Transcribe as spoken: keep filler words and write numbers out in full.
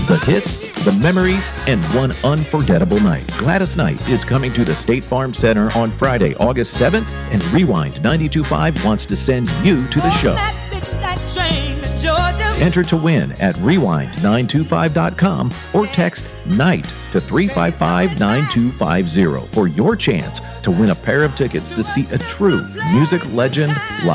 The hits, the memories, and one unforgettable night. Gladys Knight is coming to the State Farm Center on Friday, August seventh, and Rewind ninety-two point five wants to send you to the show. Enter to win at rewind nine two five dot com or text NIGHT to three five five nine two five zero for your chance to win a pair of tickets to see a true music legend live.